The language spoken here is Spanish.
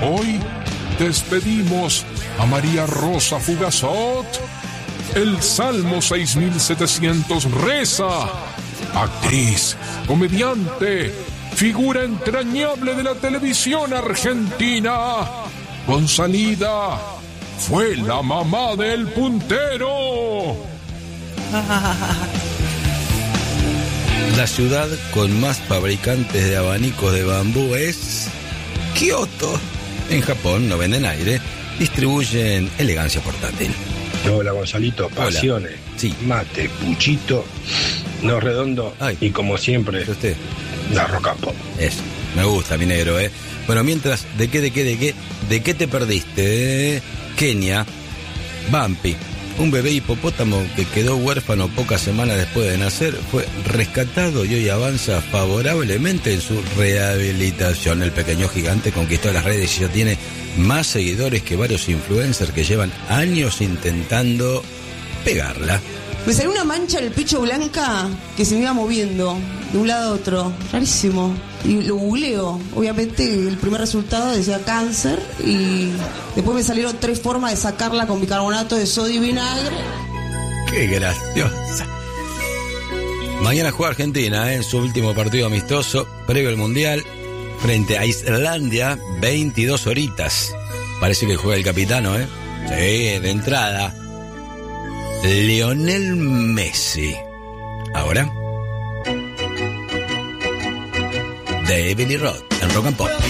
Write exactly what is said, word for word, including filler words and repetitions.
Hoy despedimos a María Rosa Fugazot. El Salmo seis mil setecientos reza: actriz, comediante, figura entrañable de la televisión argentina. Gonzalida fue la mamá del puntero. La ciudad con más fabricantes de abanicos de bambú es Kioto. En Japón no venden aire, distribuyen elegancia portátil. Hola, Gonzalito, pasiones. Hola. Sí. Mate, puchito, no redondo. Ay. Y como siempre, ¿Usted? la roca pop. Eso, me gusta, mi negro, ¿eh? Bueno, mientras, ¿de qué, de qué, de qué? ¿De qué te perdiste? eh? Kenia, Bumpy, un bebé hipopótamo que quedó huérfano pocas semanas después de nacer, fue rescatado y hoy avanza favorablemente en su rehabilitación. El pequeño gigante conquistó las redes y ya tiene más seguidores que varios influencers que llevan años intentando pegarla. Me salió una mancha en el pecho blanca que se me iba moviendo de un lado a otro. Rarísimo. Y lo googleo. Obviamente el primer resultado decía cáncer y después me salieron tres formas de sacarla con bicarbonato de sodio y vinagre. ¡Qué graciosa! Mañana juega Argentina, ¿eh? En su último partido amistoso previo al Mundial frente a Islandia, veintidós horitas. Parece que juega el capitano, ¿eh? Sí, de entrada. Lionel Messi. Ahora, David Lee Roth en Rock and Pop.